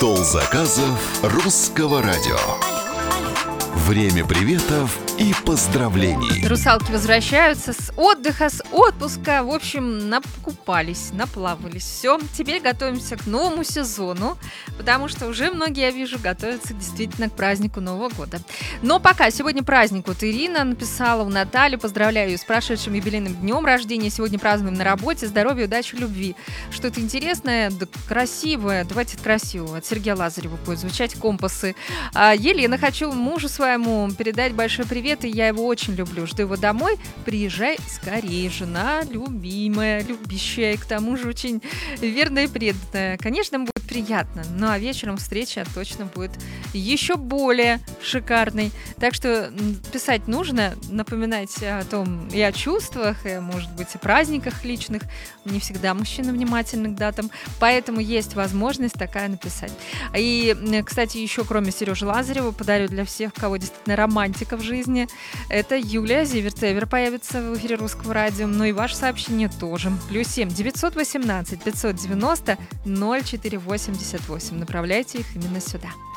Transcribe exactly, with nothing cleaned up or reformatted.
Стол заказов русского радио. Время приветов и поздравлений. Русалки возвращаются с отдыха, с отпуска. В общем, накупались, наплавались. Все, теперь готовимся к новому сезону, потому что уже многие, я вижу, готовятся действительно к празднику Нового года. Но пока сегодня праздник. Вот Ирина написала у Натальи, поздравляю ее с прошедшим юбилейным днем рождения. Сегодня празднуем на работе. Здоровья, удачи, любви. Что-то интересное, да красивое. Давайте красивого. От Сергея Лазарева будет звучать «Компасы». А, Елена, хочу мужу своему передать большой привет, и я его очень люблю. Жду его домой. Приезжай скорее, жена любимая, любящая, и к тому же очень верная и преданная. Конечно, будет приятно, ну а вечером встреча точно будет еще более шикарной. Так что писать нужно, напоминать о том и о чувствах, и, может быть, о праздниках личных. Не всегда мужчина внимательны к датам, поэтому есть возможность такая написать. И, кстати, еще кроме Сережи Лазарева подарю для всех, кого действительно романтика в жизни, это Юлия Зиверт-Эвер появится в эфире Русского радио, но и ваше сообщение тоже. Плюс семь девятьсот восемнадцать пятьсот девяносто ноль четыре восемьдесят восемь. Направляйте их именно сюда.